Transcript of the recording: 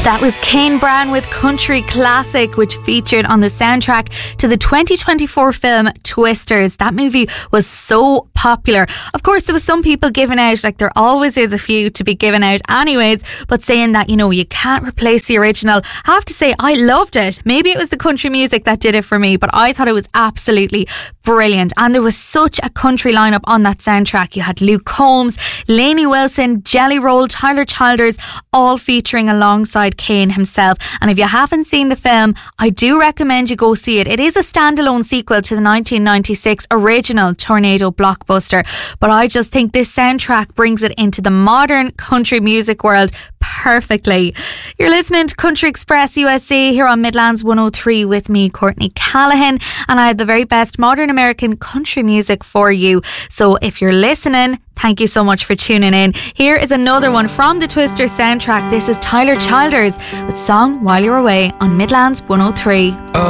That was Kane Brown with Country Classic, which featured on the soundtrack to the 2024 film Twisters. That movie was so popular. Of course, there was some people giving out, like there always is a few to be given out anyways, but saying that, you know, you can't replace the original. I have to say, I loved it. Maybe it was the country music that did it for me, but I thought it was absolutely brilliant. And there was such a country lineup on that soundtrack. You had Luke Combs, Lainey Wilson, Jelly Roll, Tyler Childers, all featuring alongside Kane himself. And if you haven't seen the film, I do recommend you go see it. It is a standalone sequel to the 1996 original Tornado blockbuster, but I just think this soundtrack brings it into the modern country music world perfectly. You're listening to Country Express USA here on Midlands 103 with me, Courtney Callahan, and I have the very best modern American country music for you. So if you're listening, thank you so much for tuning in. Here is another one from the Twister soundtrack. This is Tyler Childers with Song While You're Away on Midlands 103.